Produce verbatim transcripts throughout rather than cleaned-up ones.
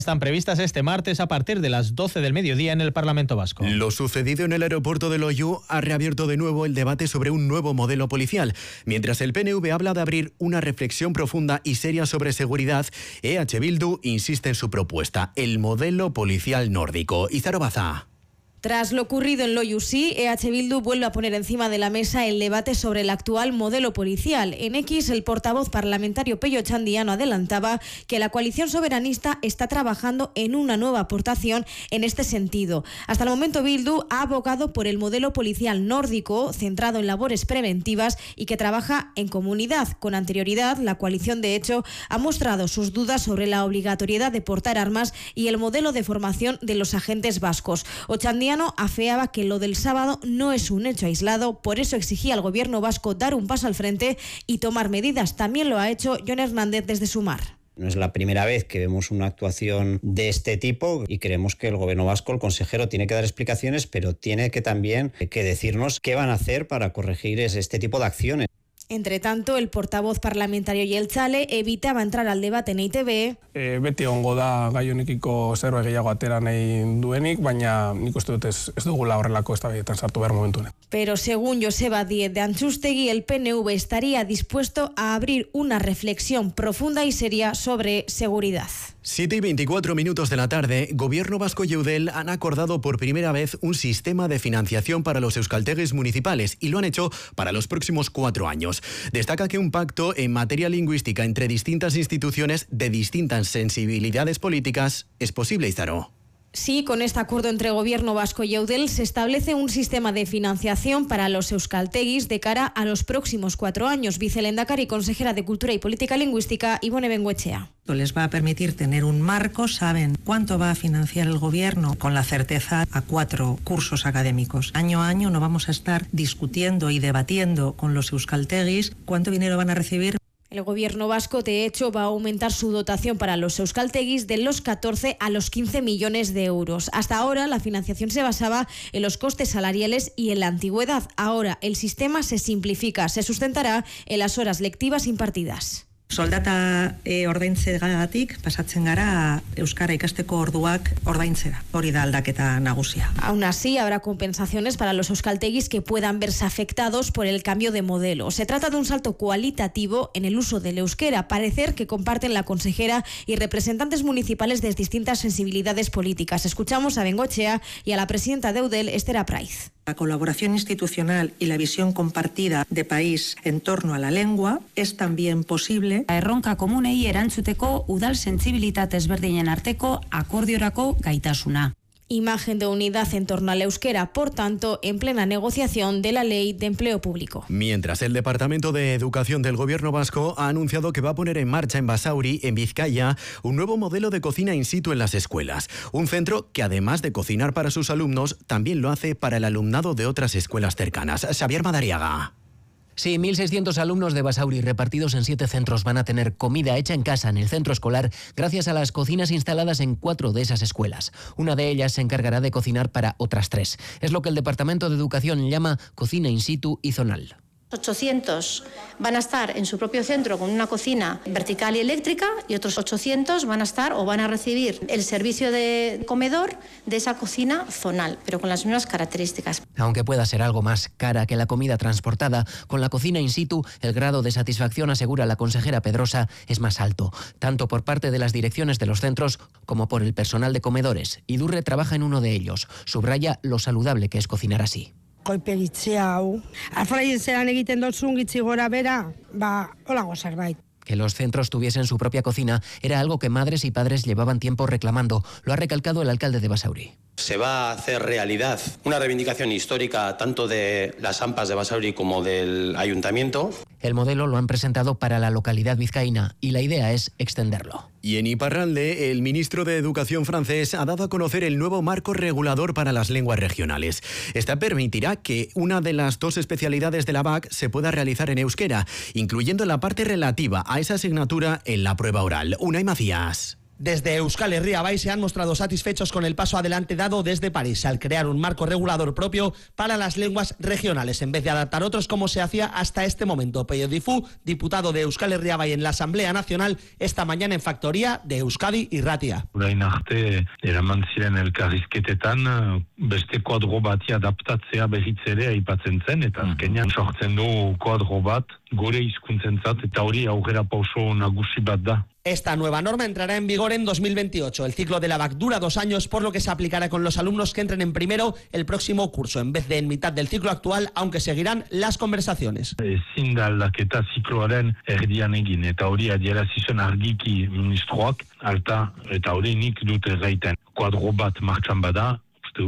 Están previstas este martes a partir de las doce del mediodía en el Parlamento Vasco. Lo sucedido en el aeropuerto de Loiu ha reabierto de nuevo el debate sobre un nuevo modelo policial. Mientras el P N V habla de abrir una reflexión profunda y seria sobre seguridad, E H Bildu insiste en su propuesta, el modelo policial nórdico. Izaro Baza. Tras lo ocurrido en Loiu-Sí, E H Bildu vuelve a poner encima de la mesa el debate sobre el actual modelo policial. En X, el portavoz parlamentario Pello Otxandiano adelantaba que la coalición soberanista está trabajando en una nueva aportación en este sentido. Hasta el momento, Bildu ha abogado por el modelo policial nórdico, centrado en labores preventivas y que trabaja en comunidad. Con anterioridad, la coalición, de hecho, ha mostrado sus dudas sobre la obligatoriedad de portar armas y el modelo de formación de los agentes vascos. Otxandiano afeaba que lo del sábado no es un hecho aislado, por eso exigía al gobierno vasco dar un paso al frente y tomar medidas. También lo ha hecho Jon Hernández desde Sumar. No es la primera vez que vemos una actuación de este tipo y creemos que el gobierno vasco, el consejero, tiene que dar explicaciones, pero tiene que también que decirnos qué van a hacer para corregir este tipo de acciones. Entre tanto, el portavoz parlamentario Jeltzale evitaba entrar al debate en E I Te Be. E, beti ongo da gai honekiko zerbait gehiago atera nahi duenik, baina nik uste dut ez, ez dugula horrelako eztabaidetan sartu behar momentu honetan. Pero según Joseba Díez de Antxustegi, el P N V estaría dispuesto a abrir una reflexión profunda y seria sobre seguridad. siete y veinticuatro minutos de la tarde, Gobierno Vasco y Eudel han acordado por primera vez un sistema de financiación para los euskalteguis municipales y lo han hecho para los próximos cuatro años. Destaca que un pacto en materia lingüística entre distintas instituciones de distintas sensibilidades políticas es posible, Izaro. Sí, con este acuerdo entre Gobierno Vasco y Eudel se establece un sistema de financiación para los euskalteguis de cara a los próximos cuatro años. Vicelehendakari y consejera de Cultura y Política Lingüística, Ibone Bengoechea. Les va a permitir tener un marco, saben cuánto va a financiar el gobierno con la certeza a cuatro cursos académicos. Año a año no vamos a estar discutiendo y debatiendo con los euskalteguis cuánto dinero van a recibir. El gobierno vasco, de hecho, va a aumentar su dotación para los euskalteguis de los catorce a los quince millones de euros. Hasta ahora, la financiación se basaba en los costes salariales y en la antigüedad. Ahora, el sistema se simplifica, se sustentará en las horas lectivas impartidas. Soldata e, ordaintzeagatik pasatzen gara euskara ikasteko orduak ordaintzera. Hori da aldaketa nagusia. Aún así, habrá compensaciones para los euskalteguis que puedan verse afectados por el cambio de modelo. Se trata de un salto cualitativo en el uso del euskera, parecer que comparten la consejera y representantes municipales de distintas sensibilidades políticas. Escuchamos a Bengoechea y a la presidenta de Eudel, Esther Apraiz. La colaboración institucional y la visión compartida de país en torno a la lengua es también posible. Erronka komunei erantzuteko udal sentsibilitate ezberdinen arteko akordiorako gaitasuna. Imagen de unidad en torno al euskera, por tanto, en plena negociación de la Ley de Empleo Público. Mientras el Departamento de Educación del Gobierno Vasco ha anunciado que va a poner en marcha en Basauri, en Vizcaya, un nuevo modelo de cocina in situ en las escuelas. Un centro que, además de cocinar para sus alumnos, también lo hace para el alumnado de otras escuelas cercanas. Xavier Madariaga. Sí, mil seiscientos alumnos de Basauri repartidos en siete centros van a tener comida hecha en casa en el centro escolar gracias a las cocinas instaladas en cuatro de esas escuelas. Una de ellas se encargará de cocinar para otras tres. Es lo que el Departamento de Educación llama cocina in situ y zonal. ochocientos van a estar en su propio centro con una cocina vertical y eléctrica y otros ochocientos van a estar o van a recibir el servicio de comedor de esa cocina zonal, pero con las mismas características. Aunque pueda ser algo más cara que la comida transportada, con la cocina in situ el grado de satisfacción, asegura la consejera Pedrosa, es más alto, tanto por parte de las direcciones de los centros como por el personal de comedores. Idurre trabaja en uno de ellos. Subraya lo saludable que es cocinar así. Koipegitzea hau. Afraien zelan egiten dozun gitzi gora bera, ba, holango zerbait. Que los centros tuviesen su propia cocina era algo que madres y padres llevaban tiempo reclamando. Lo ha recalcado el alcalde de Basauri. Se va a hacer realidad una reivindicación histórica tanto de las AMPAs de Basauri como del ayuntamiento. El modelo lo han presentado para la localidad vizcaína y la idea es extenderlo. Y en Iparralde, el ministro de Educación francés ha dado a conocer el nuevo marco regulador para las lenguas regionales. Esta permitirá que una de las dos especialidades de la B A C se pueda realizar en euskera, incluyendo la parte relativa a esa asignatura en la prueba oral. Unai Macías. Desde Euskal Herria Bai se han mostrado satisfechos con el paso adelante dado desde París al crear un marco regulador propio para las lenguas regionales, en vez de adaptar otros como se hacía hasta este momento. Pello Difú, diputado de Euskal Herria Bai en la Asamblea Nacional, esta mañana en Factoría de Euskadi y Ratia. Orain arte, eraman ziren elkarrizketetan, beste kuadro bati adaptatzea berriz ere aipatzen zen, eta azkenean sortzen du kuadro bat, gure hizkuntzentzat, eta hori aurrera pauso nagusi bat da. Esta nueva norma entrará en vigor en dos mil veintiocho. El ciclo de la B A C dura dos años, por lo que se aplicará con los alumnos que entren en primero el próximo curso, en vez de en mitad del ciclo actual, aunque seguirán las conversaciones. Ezin da aldaketa zikloaren erdian egin, eta hori adierazi zuen argiki ministroak, alta eta hori nik dut erraiten. Kuadro bat martxan bada,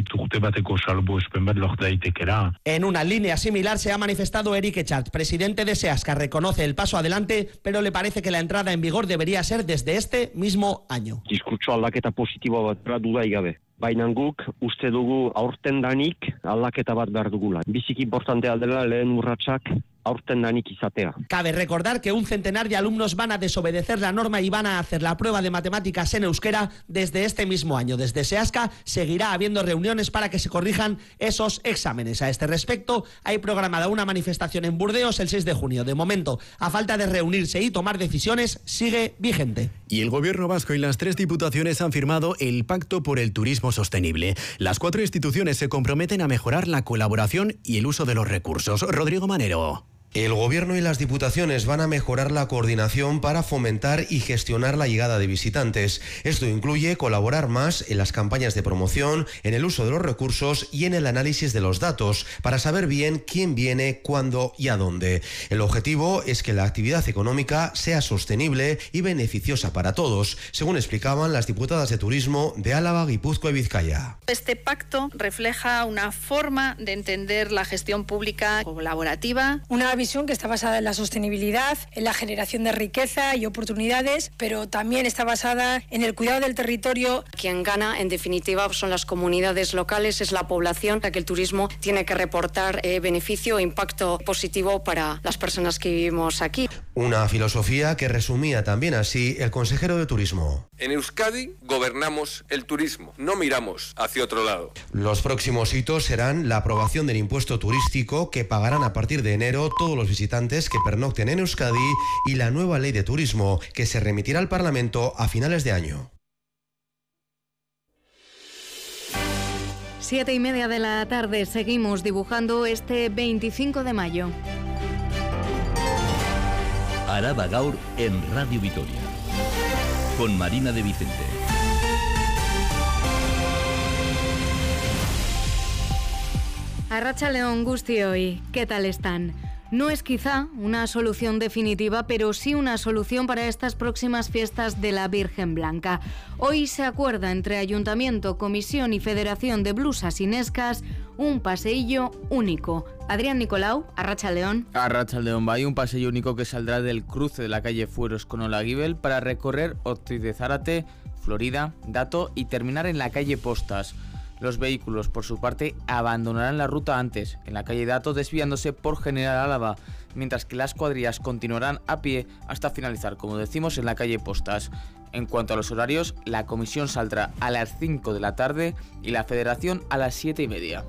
en una línea similar se ha manifestado Eric Echart, presidente de SEASCA. Reconoce el paso adelante, pero le parece que la entrada en vigor debería ser desde este mismo año. Diskurtso aldaketa positiboa bat dudarik gabe. Baina guk uste dugu aurten danik aldaketa bat behar dugula. Biziki importantea dela lehen urratsak aurten danik izatea. Cabe recordar que un centenar de alumnos van a desobedecer la norma y van a hacer la prueba de matemáticas en euskera desde este mismo año. Desde SEASCA seguirá habiendo reuniones para que se corrijan esos exámenes. A este respecto, hay programada una manifestación en Burdeos el seis de junio. De momento, a falta de reunirse y tomar decisiones, sigue vigente. Y el Gobierno vasco y las tres diputaciones han firmado el Pacto por el Turismo Sostenible. Las cuatro instituciones se comprometen a mejorar la colaboración y el uso de los recursos. Rodrigo Manero. El Gobierno y las Diputaciones van a mejorar la coordinación para fomentar y gestionar la llegada de visitantes. Esto incluye colaborar más en las campañas de promoción, en el uso de los recursos y en el análisis de los datos, para saber bien quién viene, cuándo y a dónde. El objetivo es que la actividad económica sea sostenible y beneficiosa para todos, según explicaban las diputadas de Turismo de Álava, Guipúzcoa y Vizcaya. Este pacto refleja una forma de entender la gestión pública colaborativa, una visión que está basada en la sostenibilidad, en la generación de riqueza y oportunidades, pero también está basada en el cuidado del territorio. Quien gana, en definitiva, son las comunidades locales, es la población, a que el turismo tiene que reportar eh, beneficio e impacto positivo para las personas que vivimos aquí. Una filosofía que resumía también así el consejero de Turismo. En Euskadi gobernamos el turismo, no miramos hacia otro lado. Los próximos hitos serán la aprobación del impuesto turístico que pagarán a partir de enero todos los visitantes que pernocten en Euskadi y la nueva ley de turismo que se remitirá al Parlamento a finales de año. Siete y media de la tarde, seguimos dibujando este veinticinco de mayo. Araba Gaur en Radio Vitoria, con Marina de Vicente. Arratsaldeon guztioi, ¿qué tal están? No es quizá una solución definitiva, pero sí una solución para estas próximas fiestas de la Virgen Blanca. Hoy se acuerda entre Ayuntamiento, Comisión y Federación de Blusas y Nescas un paseillo único. Adrián Nicolau, Arratsaldeon. Arratsaldeon, hay un paseillo único que saldrá del cruce de la calle Fueros con Olaguibel para recorrer Ortiz de Zárate, Florida, Dato y terminar en la calle Postas. Los vehículos, por su parte, abandonarán la ruta antes, en la calle Dato, desviándose por General Álava, mientras que las cuadrillas continuarán a pie hasta finalizar, como decimos, en la calle Postas. En cuanto a los horarios, la comisión saldrá a las cinco de la tarde y la federación a las siete y media.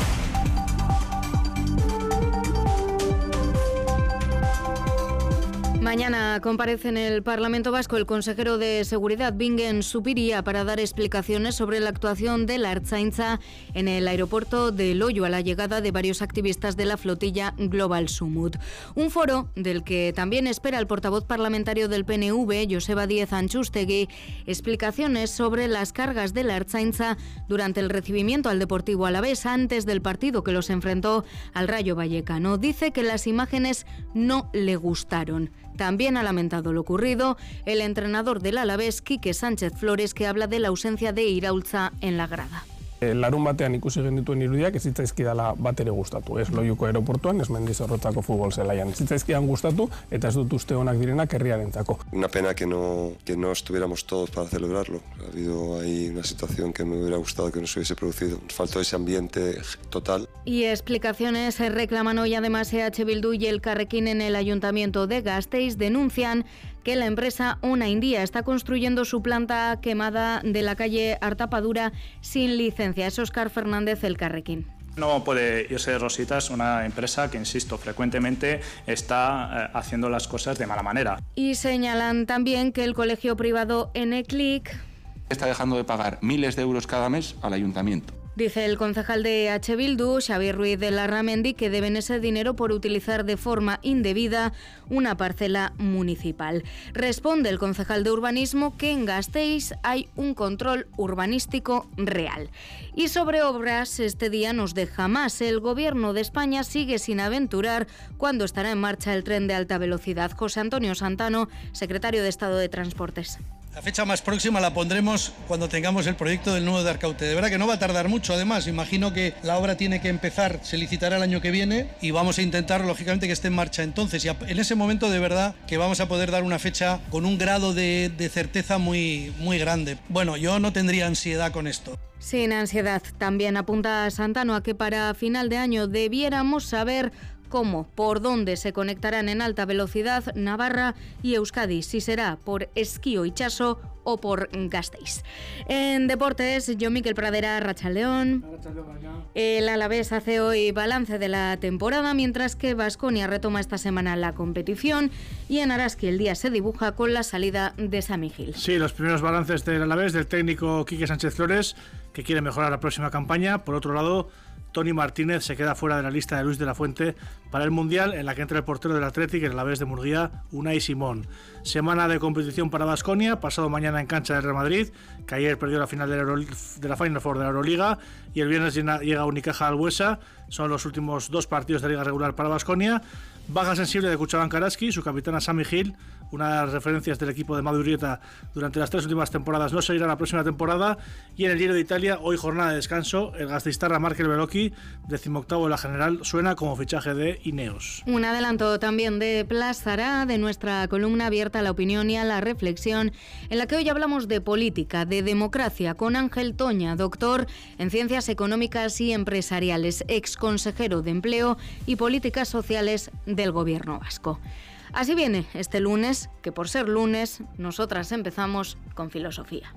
Mañana comparece en el Parlamento Vasco el consejero de Seguridad, Bingen Zupiria, para dar explicaciones sobre la actuación de la Ertzaintza en el aeropuerto de Loiu a la llegada de varios activistas de la flotilla Global Sumut. Un foro del que también espera el portavoz parlamentario del P N V, Joseba Díez Antxustegui, explicaciones sobre las cargas de la Ertzaintza durante el recibimiento al Deportivo Alavés antes del partido que los enfrentó al Rayo Vallecano. Dice que las imágenes no le gustaron. También ha lamentado lo ocurrido el entrenador del Alavés, Quique Sánchez Flores, que habla de la ausencia de Iraultza en la grada. Larun batean ikusi genituen irudiak ez zitzaizkidala batere gustatu. Ez Loiuko aeroportuan, ez Mendizorrotzako futbol zelaian. Ez zitzaizkidan gustatu eta ez dut uste onak direnak herriarentzako. Una pena que no, que no estuviéramos todos para celebrarlo. Ha habido ahí una situación que me hubiera gustado que no se hubiese producido. Nos faltó ese ambiente total. Y explicaciones reclaman hoy además E H Bildu y el Carrequín en el Ayuntamiento de Gasteiz. Denuncian que la empresa Ona India está construyendo su planta quemada de la calle Artapadura sin licencia. Es Óscar Fernández, Elkarrekin. No puede irse de rositas una empresa que, insisto, frecuentemente está eh, haciendo las cosas de mala manera. Y señalan también que el colegio privado Eneclic está dejando de pagar miles de euros cada mes al ayuntamiento. Dice el concejal de H. Bildu, Xavier Ruiz de Larramendi, que deben ese dinero por utilizar de forma indebida una parcela municipal. Responde el concejal de urbanismo que en Gasteiz hay un control urbanístico real. Y sobre obras, este día nos deja más. El Gobierno de España sigue sin aventurar cuándo estará en marcha el tren de alta velocidad. José Antonio Santano, secretario de Estado de Transportes. La fecha más próxima la pondremos cuando tengamos el proyecto del nudo de Arcaute. De verdad que no va a tardar mucho, además. Imagino que la obra tiene que empezar, se licitará el año que viene y vamos a intentar, lógicamente, que esté en marcha entonces. Y en ese momento, de verdad, que vamos a poder dar una fecha con un grado de, de certeza muy, muy grande. Bueno, yo no tendría ansiedad con esto. Sin ansiedad. También apunta Santano a que para final de año debiéramos saber cómo, por dónde se conectarán en alta velocidad Navarra y Euskadi, si será por Esquío y Chaso o por Gasteiz. En deportes, yo Miquel Pradera, Rachaldeón. El Alavés hace hoy balance de la temporada, mientras que Baskonia retoma esta semana la competición y en Araski el día se dibuja con la salida de Sami Gil. Sí, los primeros balances del Alavés del técnico Quique Sánchez Flores, que quiere mejorar la próxima campaña. Por otro lado, Toni Martínez se queda fuera de la lista de Luis de la Fuente para el Mundial, en la que entra el portero del Athletic, el Alavés de Murguía, Unai Simón. Semana de competición para Baskonia, pasado mañana en cancha del Real Madrid, que ayer perdió la final de la, Euro, de la Final Four de la Euroliga, y el viernes llega Unicaja al Buesa. Son los últimos dos partidos de liga regular para Baskonia. Baja sensible de Kuchaban Karaski, su capitana Sami Gil, una de las referencias del equipo de Madurieta durante las tres últimas temporadas, no seguirá la próxima temporada. Y en el Giro de Italia, hoy jornada de descanso, el gasteiztarra Markel Beloki, decimoctavo de la general, suena como fichaje de Ineos. Un adelanto también de Plazará, de nuestra columna abierta a la opinión y a la reflexión, en la que hoy hablamos de política, de democracia, con Ángel Toña, doctor en Ciencias Económicas y Empresariales, ex consejero de Empleo y Políticas Sociales del Gobierno vasco. Así viene este lunes, que por ser lunes, nosotras empezamos con filosofía.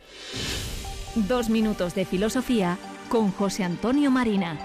Dos minutos de filosofía con José Antonio Marina.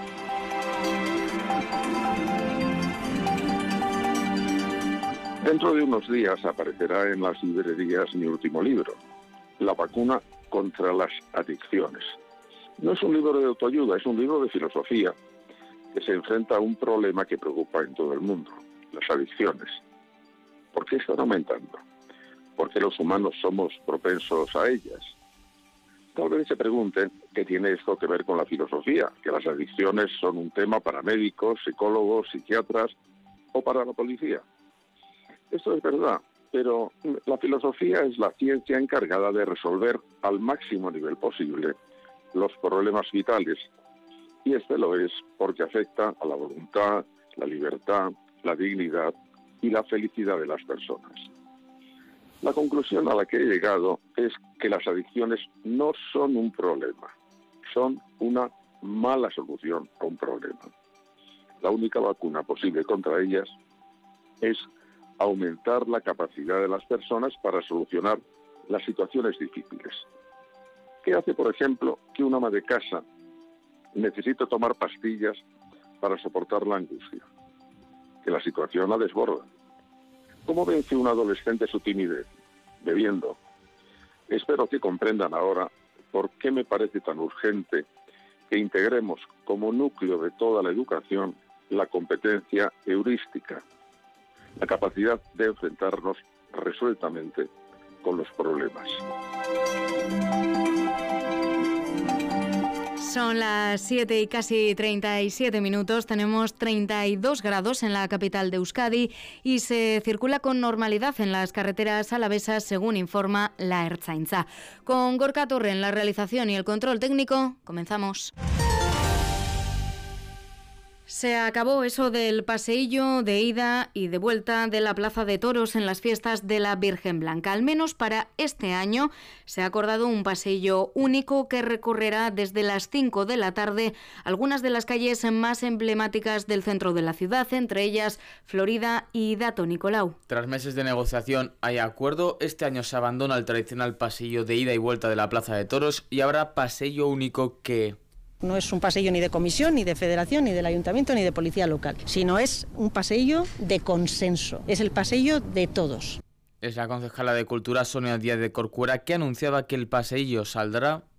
Dentro de unos días aparecerá en las librerías mi último libro, La vacuna contra las adicciones. No es un libro de autoayuda, es un libro de filosofía que se enfrenta a un problema que preocupa en todo el mundo, las adicciones. ¿Por qué están aumentando? ¿Por qué los humanos somos propensos a ellas? Tal vez se pregunten qué tiene esto que ver con la filosofía, que las adicciones son un tema para médicos, psicólogos, psiquiatras o para la policía. Esto es verdad, pero la filosofía es la ciencia encargada de resolver al máximo nivel posible los problemas vitales, y este lo es porque afecta a la voluntad, la libertad, la dignidad y la felicidad de las personas. La conclusión a la que he llegado es que las adicciones no son un problema, son una mala solución a un problema. La única vacuna posible contra ellas es aumentar la capacidad de las personas para solucionar las situaciones difíciles. ¿Qué hace, por ejemplo, que un ama de casa necesite tomar pastillas para soportar la angustia? Que la situación la desborda. ¿Cómo vence un adolescente su timidez? Bebiendo. Espero que comprendan ahora por qué me parece tan urgente que integremos como núcleo de toda la educación la competencia heurística, la capacidad de enfrentarnos resueltamente con los problemas. Son las siete y casi treinta y siete minutos, tenemos treinta y dos grados en la capital de Euskadi y se circula con normalidad en las carreteras alavesas, según informa la Ertzaintza. Con Gorka Torre en la realización y el control técnico, comenzamos. Se acabó eso del paseillo de ida y de vuelta de la Plaza de Toros en las fiestas de la Virgen Blanca. Al menos para este año se ha acordado un paseillo único que recorrerá desde las cinco de la tarde algunas de las calles más emblemáticas del centro de la ciudad, entre ellas Florida y Dato Nicolau. Tras meses de negociación hay acuerdo. Este año se abandona el tradicional paseillo de ida y vuelta de la Plaza de Toros y habrá paseillo único que... No es un paseillo ni de comisión, ni de federación, ni del ayuntamiento, ni de policía local, sino es un paseillo de consenso, es el paseillo de todos. Es la concejala de Cultura, Sonia Díaz de Corcuera, que anunciaba que el paseillo saldrá